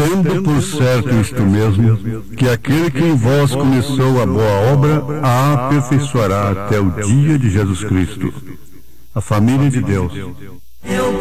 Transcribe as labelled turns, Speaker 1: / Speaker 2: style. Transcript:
Speaker 1: tendo por certo isto mesmo, que aquele que em vós começou a boa obra, a aperfeiçoará até o dia de Jesus Cristo. A família de Deus.